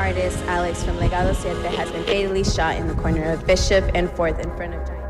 artist Alex from Legado 7 has been fatally shot in the corner of Bishop and 4th in front of Giant.